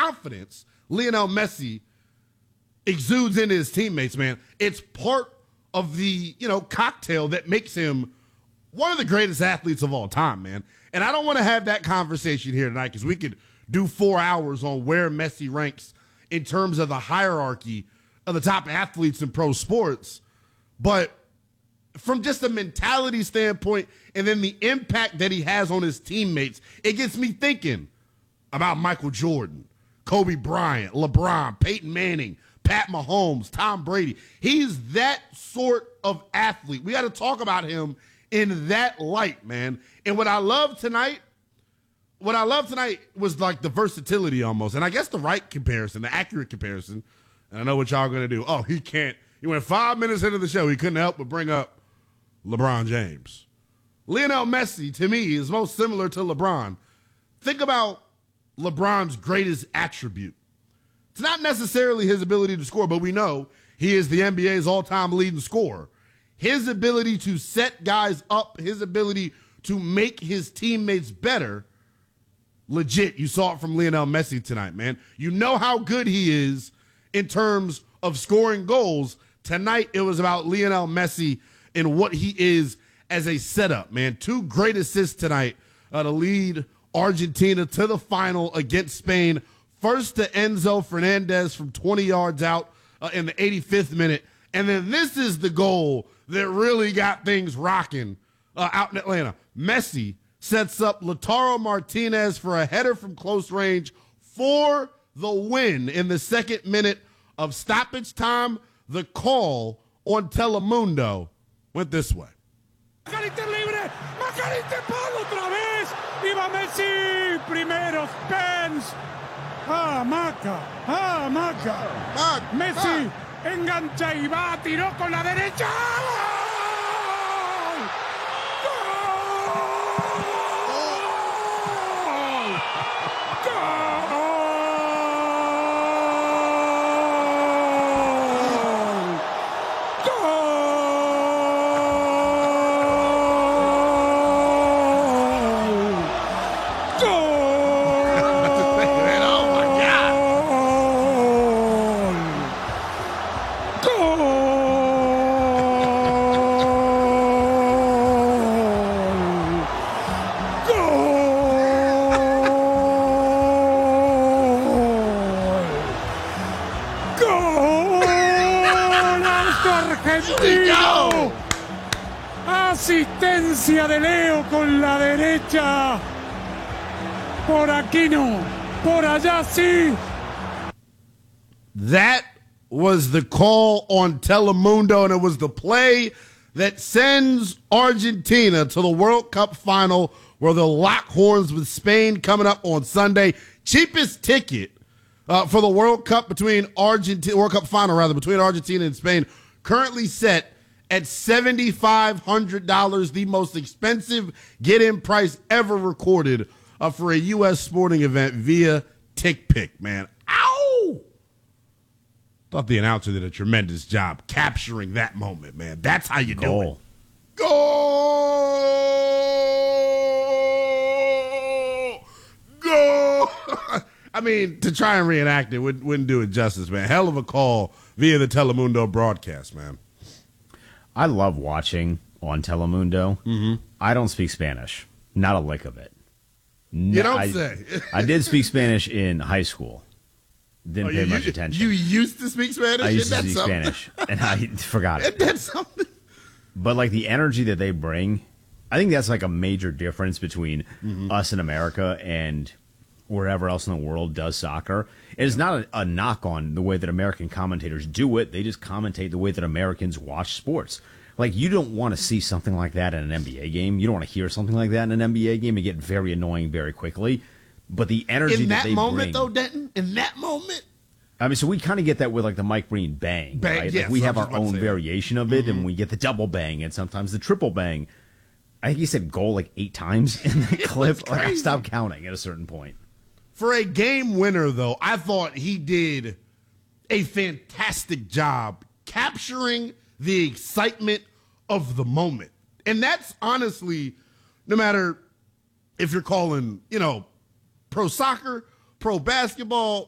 confidence Lionel Messi exudes into his teammates, man, it's part of the, cocktail that makes him one of the greatest athletes of all time, man. And I don't want to have that conversation here tonight because we could do 4 hours on where Messi ranks in terms of the hierarchy of the top athletes in pro sports. But from just a mentality standpoint and then the impact that he has on his teammates, it gets me thinking about Michael Jordan, Kobe Bryant, LeBron, Peyton Manning, Pat Mahomes, Tom Brady. He's that sort of athlete. We got to talk about him in that light, man. And what I love tonight was like the versatility almost. And I guess the right comparison, the accurate comparison, and I know what y'all are going to do. Oh, he went 5 minutes into the show. He couldn't help but bring up LeBron James. Lionel Messi, to me, is most similar to LeBron. Think about LeBron's greatest attribute. It's not necessarily his ability to score, but we know he is the NBA's all-time leading scorer. His ability to set guys up, his ability to make his teammates better, legit. You saw it from Lionel Messi tonight, man. You know how good he is in terms of scoring goals. Tonight, it was about Lionel Messi and what he is as a setup, man. 2 great assists tonight to lead Argentina to the final against Spain. First to Enzo Fernandez from 20 yards out in the 85th minute. And then this is the goal that really got things rocking out in Atlanta. Messi sets up Lautaro Martinez for a header from close range for the win in the 2nd minute of stoppage time. The call on Telemundo went this way. Macalister libre, Macalister Pablo otra vez, y va Messi, primero Spence, Maca, Messi engancha y va, tiró con la derecha. Argentino. Asistencia de Leo con la derecha. Por aquí no, por allá sí. That was the call on Telemundo, and it was the play that sends Argentina to the World Cup final where they'll lock horns with Spain coming up on Sunday. Cheapest ticket for the World Cup between World Cup final rather between Argentina and Spain, currently set at $7,500, the most expensive get-in price ever recorded for a U.S. sporting event via TickPick, man. Ow! Thought the announcer did a tremendous job capturing that moment, man. That's how you do it. Goal! Goal! I mean, to try and reenact it wouldn't do it justice, man. Hell of a call via the Telemundo broadcast, man. I love watching on Telemundo. Mm-hmm. I don't speak Spanish. Not a lick of it. You don't say. I did speak Spanish in high school. Didn't pay much attention. You used to speak Spanish? I used to speak Spanish, and I forgot it. That's something. But, like, the energy that they bring, I think that's, like, a major difference between us in America and wherever else in the world does soccer. It is not a knock on the way that American commentators do it. They just commentate the way that Americans watch sports. Like, you don't want to see something like that in an NBA game. You don't want to hear something like that in an NBA game. It get very annoying very quickly. But the energy that they moment, bring, though, Denton, in that moment. I mean, so we kind of get that with, like, the Mike Breen bang, right? Yes, like, we have our own variation of it, and we get the double bang and sometimes the triple bang. I think he said goal like 8 times in the clip. Like, I stopped counting at a certain point. For a game winner, though, I thought he did a fantastic job capturing the excitement of the moment. And that's honestly, no matter if you're calling, pro soccer, pro basketball,